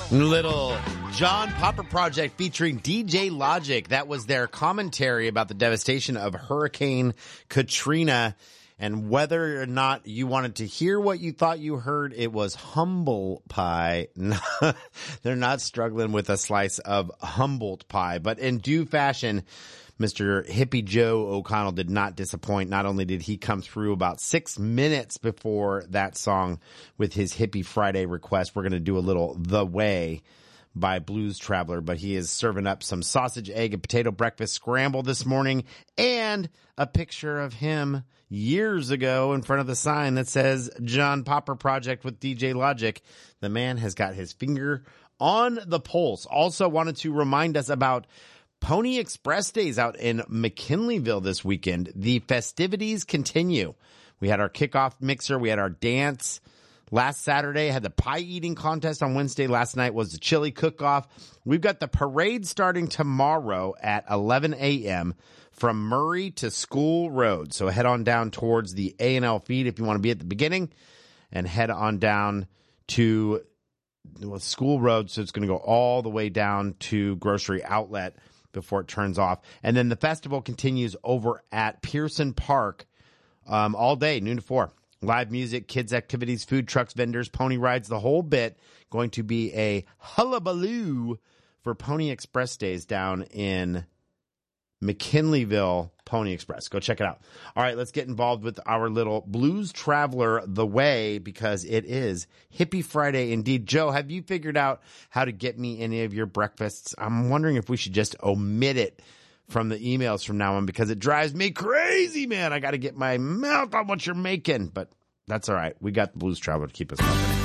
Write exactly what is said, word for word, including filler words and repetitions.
Little John Popper Project featuring D J Logic. That was their commentary about the devastation of Hurricane Katrina. And whether or not you wanted to hear what you thought you heard, it was humble pie. They're not struggling with a slice of Humboldt pie. But in due fashion, Mister Hippie Joe O'Connell did not disappoint. Not only did he come through about six minutes before that song with his Hippie Friday request, we're going to do a little The Way by Blues Traveler, but he is serving up some sausage, egg, and potato breakfast scramble this morning and a picture of him years ago in front of the sign that says John Popper Project with D J Logic. The man has got his finger on the pulse. Also wanted to remind us about Pony Express Days out in McKinleyville this weekend. The festivities continue. We had our kickoff mixer. We had our dance last Saturday. Had the pie eating contest on Wednesday. Last night was the chili cook-off. We've got the parade starting tomorrow at eleven a.m. from Murray to School Road. So head on down towards the A and L feed if you want to be at the beginning, and head on down to well, School Road. So it's going to go all the way down to Grocery Outlet before it turns off. And then the festival continues over at Pearson Park um, all day, noon to four. Live music, kids' activities, food trucks, vendors, pony rides, the whole bit. Going to be a hullabaloo for Pony Express Days down in McKinleyville Pony Express. Go check it out. All right, let's get involved with our little Blues Traveler The Way, because it is Hippie Friday indeed. Joe, have you figured out how to get me any of your breakfasts? I'm wondering if we should just omit it from the emails from now on, because it drives me crazy, man. I got to get my mouth on what you're making, but that's all right. We got the Blues Traveler to keep us company.